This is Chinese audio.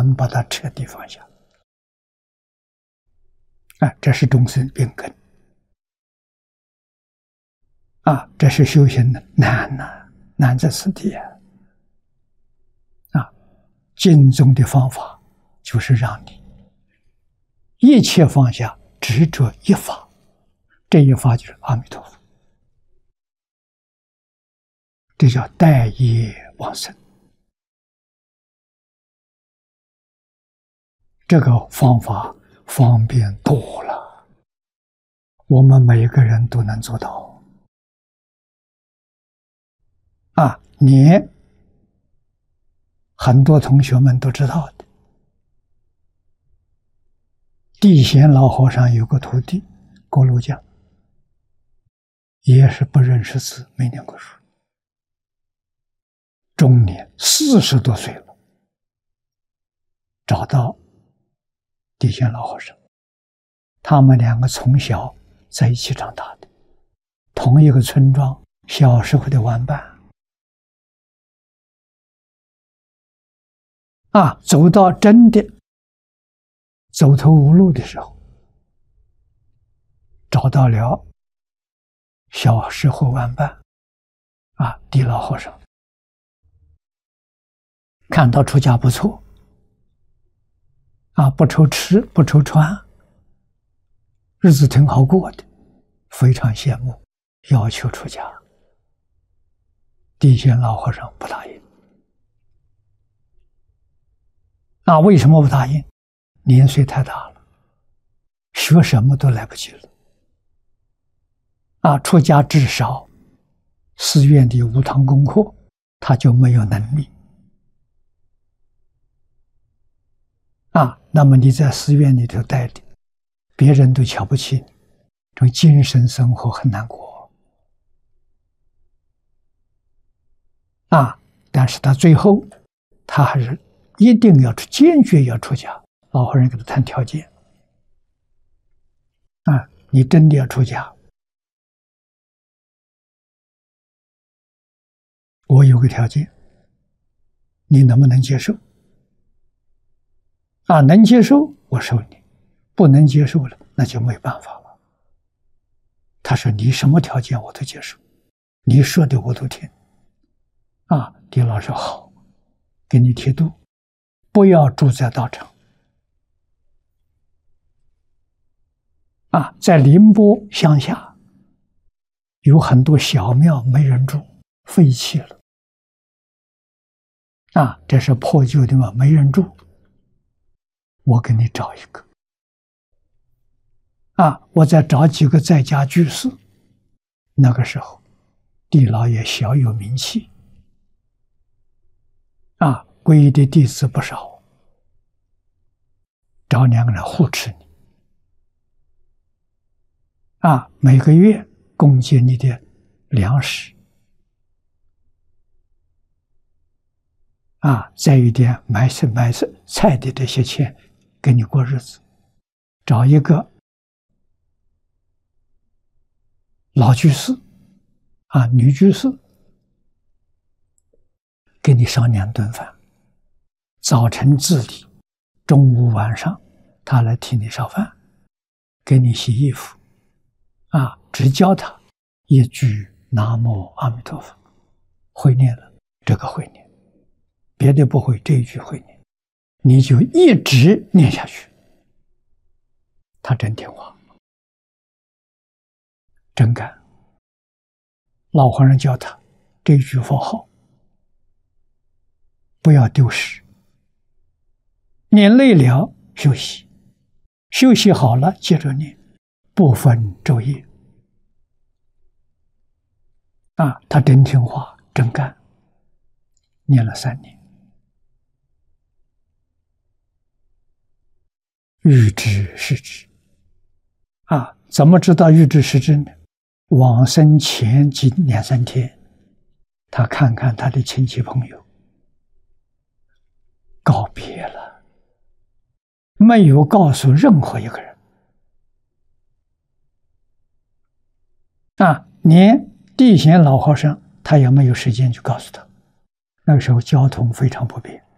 能把它彻底放下。这是众生病根。这是修行的难难在此地经中的方法就是让你一切放下，执着一法，这一法就是阿弥陀佛，这叫待业往生。这个方法方便多了，我们每个人都能做到。你很多同学们都知道的，地贤老和尚有个徒弟郭鲁江，也是不认识字，没念过书，中年40多岁了，找到地贤老和尚，他们两个从小在一起长大的，同一个村庄，小时候的玩伴。走到真的走投无路的时候，找到了小时候玩伴地老和尚，看到出家不错不愁吃不愁穿，日子挺好过的，非常羡慕，要求出家。地贤老和尚不答应。为什么不答应？年岁太大了，学什么都来不及了。出家至少寺院的5堂功课，他就没有能力。那么你在寺院里头待的，别人都瞧不起你，这种精神生活很难过。但是他最后，他还是一定要坚决要出家。老和尚给他谈条件你真的要出家，我有个条件，你能不能接受？能接受我收你，不能接受了那就没办法了。他说你什么条件我都接受，你说的我都听。地老说好，给你剃度，不要住在道场。在宁波乡下有很多小庙没人住，废弃了。这是破旧的嘛，没人住。我给你找一个。我再找几个在家居士。那个时候，地老也小有名气。皈依的弟子不少，找2个人护持你。每个月供给你的粮食。再一点买菜的这些钱，给你过日子。找一个老居士，女居士，给你烧2顿饭，早晨自理，中午晚上他来替你烧饭，给你洗衣服，只教他一句南无阿弥陀佛，会念了，这个会念，别的不会，这一句会念，你就一直念下去。他真听话，真干。老和尚教他这一句佛号不要丢失，念累了休息，休息好了接着念，不分昼夜。他真听话，真干，念了3年。欲知是知。怎么知道欲知是知呢？往生前几2、3天，他看看他的亲戚朋友，告别了，没有告诉任何一个人。连地贤老和尚他也没有时间去告诉他。那个时候交通非常不便，